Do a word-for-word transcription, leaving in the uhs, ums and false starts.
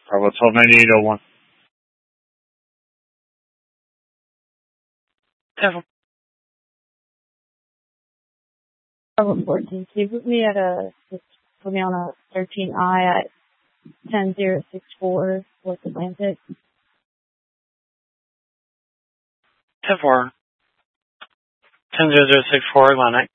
Bravo twelve ninety-eight oh one. Seven. Bravo fourteen. Can you put me at a, put me on a thirteen I at ten zero six four West Atlantic? ten four. ten zero zero six four Atlantic.